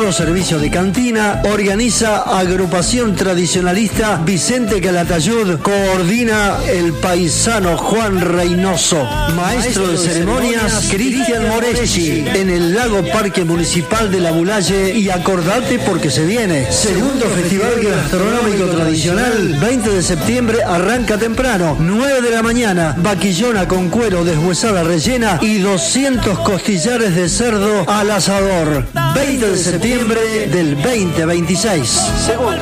Todo servicio de cantina. Organiza Agrupación Tradicionalista Vicente Calatayud. Coordina el paisano Juan Reynoso. Maestro de ceremonias Cristian Moreschi. En el Lago Parque Municipal de La Bulaye. Y acordate porque se viene. Segundo Festival Gastronómico Tradicional. 20 de septiembre arranca temprano. 9 de la mañana. Vaquillona con cuero, deshuesada rellena y 200 costillares de cerdo al asador. 20 de septiembre del 2026. Segundo